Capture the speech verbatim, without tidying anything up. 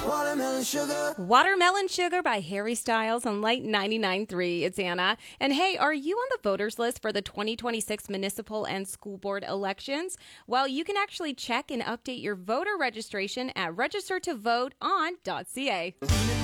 Watermelon Sugar. Watermelon Sugar by Harry Styles on Light ninety-nine point three. It's Anna. And hey, are you on the voters list for the twenty twenty-six municipal and school board elections? Well, you can actually check and update your voter registration at register to vote on dot c a.